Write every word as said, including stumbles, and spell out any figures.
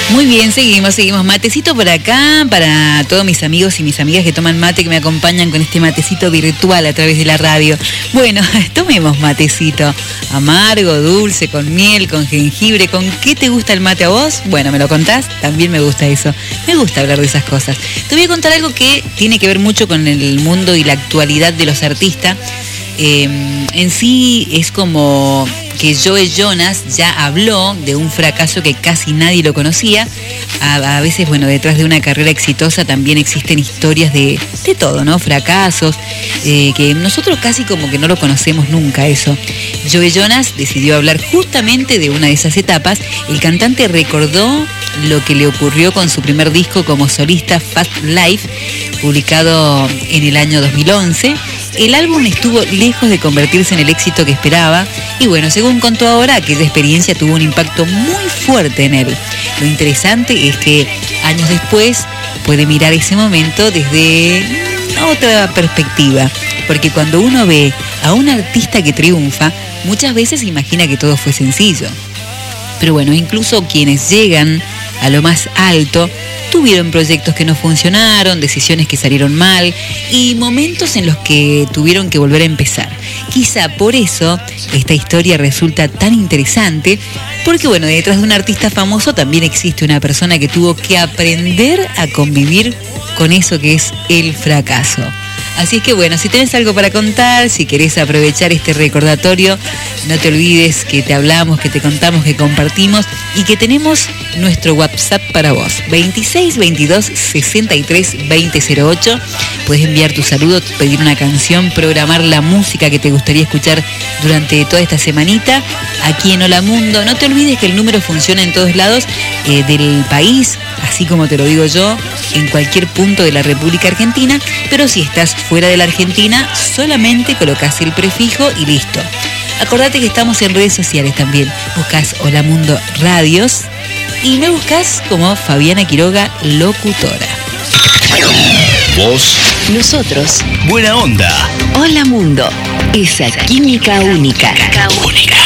Muy bien, seguimos, seguimos. Matecito por acá para todos mis amigos y mis amigas que toman mate, que me acompañan con este matecito virtual a través de la radio. Bueno, tomemos matecito. Amargo, dulce, con miel, con jengibre. ¿Con qué te gusta el mate a vos? Bueno, ¿me lo contás? También me gusta eso. Me gusta hablar de esas cosas. Te voy a contar algo que tiene que ver mucho con el mundo y la actualidad de los artistas. Eh, en sí es como que Joe Jonas ya habló de un fracaso que casi nadie lo conocía. A, a veces, bueno, detrás de una carrera exitosa también existen historias de, de todo, ¿no? Fracasos, eh, que nosotros casi como que no lo conocemos nunca eso. Joe Jonas decidió hablar justamente de una de esas etapas. El cantante recordó lo que le ocurrió con su primer disco como solista, Fast Life, publicado en el año dos mil once. El álbum estuvo lejos de convertirse en el éxito que esperaba y bueno, según contó ahora, aquella experiencia tuvo un impacto muy fuerte en él. Lo interesante es que años después puede mirar ese momento desde otra perspectiva, porque cuando uno ve a un artista que triunfa, muchas veces imagina que todo fue sencillo. Pero bueno, incluso quienes llegan a lo más alto tuvieron proyectos que no funcionaron, decisiones que salieron mal y momentos en los que tuvieron que volver a empezar. Quizá por eso esta historia resulta tan interesante, porque bueno, detrás de un artista famoso también existe una persona que tuvo que aprender a convivir con eso que es el fracaso. Así es que bueno, si tenés algo para contar, si querés aprovechar este recordatorio, no te olvides que te hablamos, que te contamos, que compartimos y que tenemos nuestro WhatsApp para vos, veintiséis veintidós sesenta y tres veinte cero ocho. Puedes enviar tu saludo, pedir una canción, programar la música que te gustaría escuchar durante toda esta semanita aquí en Hola Mundo. No te olvides que el número funciona en todos lados eh, del país, así como te lo digo yo, en cualquier punto de la República Argentina, pero si estás fuera de la Argentina, solamente colocas el prefijo y listo. Acordate que estamos en redes sociales también. Buscas Hola Mundo Radios y me buscas como Fabiana Quiroga, locutora. Vos, nosotros, buena onda. Hola Mundo, esa química única. Única.